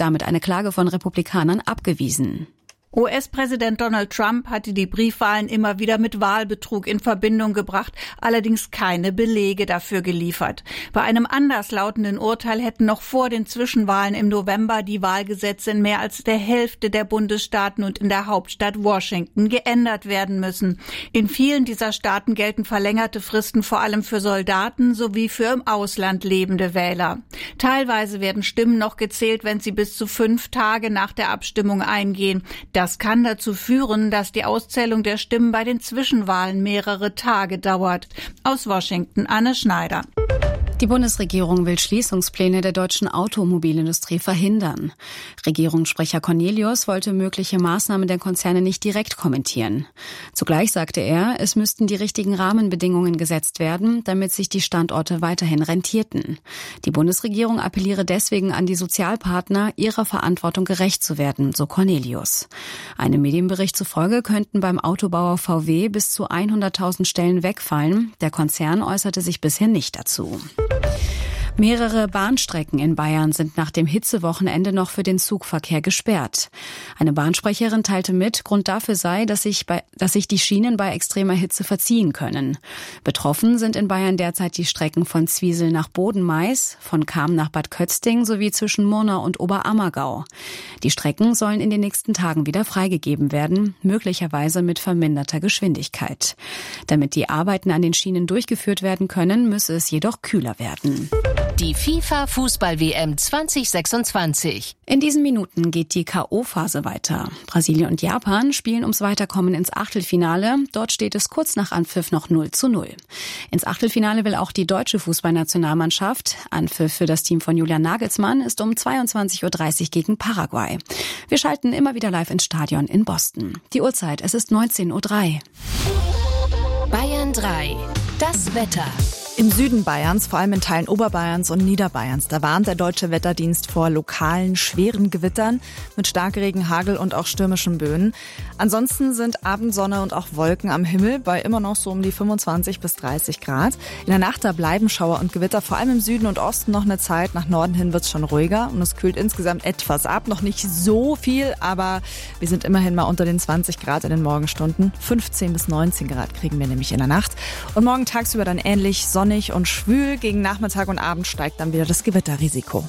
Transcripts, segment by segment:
damit eine Klage von Republikanern abgewiesen. US-Präsident Donald Trump hatte die Briefwahlen immer wieder mit Wahlbetrug in Verbindung gebracht, allerdings keine Belege dafür geliefert. Bei einem anderslautenden Urteil hätten noch vor den Zwischenwahlen im November die Wahlgesetze in mehr als der Hälfte der Bundesstaaten und in der Hauptstadt Washington geändert werden müssen. In vielen dieser Staaten gelten verlängerte Fristen vor allem für Soldaten sowie für im Ausland lebende Wähler. Teilweise werden Stimmen noch gezählt, wenn sie bis zu 5 Tage nach der Abstimmung eingehen. Das kann dazu führen, dass die Auszählung der Stimmen bei den Zwischenwahlen mehrere Tage dauert. Aus Washington, Anne Schneider. Die Bundesregierung will Schließungspläne der deutschen Automobilindustrie verhindern. Regierungssprecher Cornelius wollte mögliche Maßnahmen der Konzerne nicht direkt kommentieren. Zugleich sagte er, es müssten die richtigen Rahmenbedingungen gesetzt werden, damit sich die Standorte weiterhin rentierten. Die Bundesregierung appelliere deswegen an die Sozialpartner, ihrer Verantwortung gerecht zu werden, so Cornelius. Einem Medienbericht zufolge könnten beim Autobauer VW bis zu 100.000 Stellen wegfallen. Der Konzern äußerte sich bisher nicht dazu. Mehrere Bahnstrecken in Bayern sind nach dem Hitzewochenende noch für den Zugverkehr gesperrt. Eine Bahnsprecherin teilte mit, Grund dafür sei, dass sich die Schienen bei extremer Hitze verziehen können. Betroffen sind in Bayern derzeit die Strecken von Zwiesel nach Bodenmais, von Cham nach Bad Kötzting sowie zwischen Murnau und Oberammergau. Die Strecken sollen in den nächsten Tagen wieder freigegeben werden, möglicherweise mit verminderter Geschwindigkeit. Damit die Arbeiten an den Schienen durchgeführt werden können, müsse es jedoch kühler werden. Die FIFA-Fußball-WM 2026. In diesen Minuten geht die K.O.-Phase weiter. Brasilien und Japan spielen ums Weiterkommen ins Achtelfinale. Dort steht es kurz nach Anpfiff noch 0:0. Ins Achtelfinale will auch die deutsche Fußballnationalmannschaft. Anpfiff für das Team von Julian Nagelsmann ist um 22:30 Uhr gegen Paraguay. Wir schalten immer wieder live ins Stadion in Boston. Die Uhrzeit, es ist 19:03 Uhr. Bayern 3. Das Wetter. Im Süden Bayerns, vor allem in Teilen Oberbayerns und Niederbayerns, da warnt der Deutsche Wetterdienst vor lokalen, schweren Gewittern mit Starkregen, Hagel und auch stürmischen Böen. Ansonsten sind Abendsonne und auch Wolken am Himmel bei immer noch so um die 25 bis 30 Grad. In der Nacht da bleiben Schauer und Gewitter, vor allem im Süden und Osten noch eine Zeit. Nach Norden hin wird's schon ruhiger und es kühlt insgesamt etwas ab. Noch nicht so viel, aber wir sind immerhin mal unter den 20 Grad in den Morgenstunden. 15 bis 19 Grad kriegen wir nämlich in der Nacht. Und morgen tagsüber dann ähnlich sonnig und schwül. Gegen Nachmittag und Abend steigt dann wieder das Gewitterrisiko.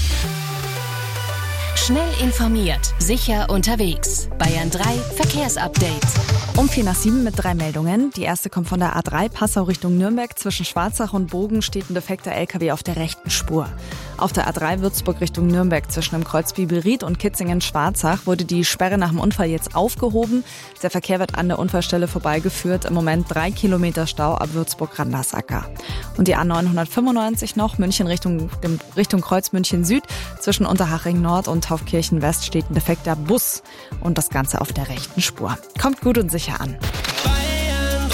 Schnell informiert, sicher unterwegs. Bayern 3 Verkehrsupdate. Um 6:45 mit 3 Meldungen. Die erste kommt von der A3 Passau Richtung Nürnberg. Zwischen Schwarzach und Bogen steht ein defekter LKW auf der rechten Spur. Auf der A3 Würzburg Richtung Nürnberg zwischen dem Kreuz Bibelried und Kitzingen-Schwarzach wurde die Sperre nach dem Unfall jetzt aufgehoben. Der Verkehr wird an der Unfallstelle vorbeigeführt. Im Moment 3 Kilometer Stau ab Würzburg-Randersacker. Und die A995 noch, München Richtung Kreuz München Süd. Zwischen Unterhaching Nord und Taufkirchen West steht ein defekter Bus. Und das Ganze auf der rechten Spur. Kommt gut und sicher an. Bayern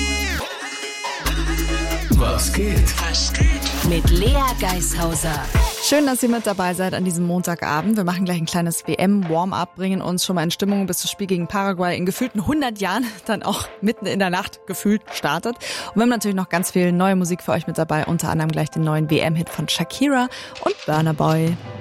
3. Was geht? Mit Lea Geishauser. Schön, dass ihr mit dabei seid an diesem Montagabend. Wir machen gleich ein kleines WM-Warm-up, bringen uns schon mal in Stimmung, bis das Spiel gegen Paraguay in gefühlten 100 Jahren dann auch mitten in der Nacht gefühlt startet. Und wir haben natürlich noch ganz viel neue Musik für euch mit dabei, unter anderem gleich den neuen WM-Hit von Shakira und Burna Boy.